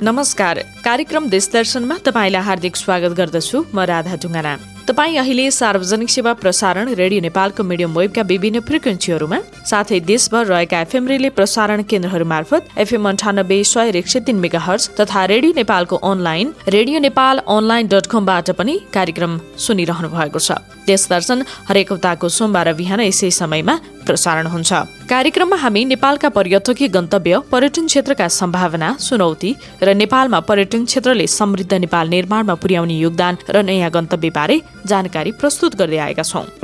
नमस्कार, कार्यक्रम देश दर्शनमा तपाईलाई हार्दिक स्वागत गर्दछु। म राधा ढुङ्गाना। तपाईँ अहिले सार्वजनिक सेवा प्रसारण रेडियो नेपालको मिडियम वेबका विभिन्न फ्रिक्वेन्सीहरूमा साथै देशभर रहेका एफएम रिले प्रसारण केन्द्रहरू मार्फत एफएम 98.103 मेगाहर्ज तथा रेडियो नेपालको अनलाइन रेडियो नेपाल online.com बाट पनि कार्यक्रम सुनिरहनु भएको छ। देश दर्शन हरेक हप्ताको सोमबार बिहान यसै समयमा प्रसारण हुन्छ। कार्यक्रममा हामी नेपालका पर्यटकीय गन्तव्य, पर्यटन क्षेत्रका सम्भावना, चुनौती र नेपालमा पर्यटन क्षेत्रले समृद्ध नेपाल निर्माणमा पुर्याउने योगदान र नयाँ गन्तव्यबारे जानकारी प्रस्तुत गर्दै आएका छौं।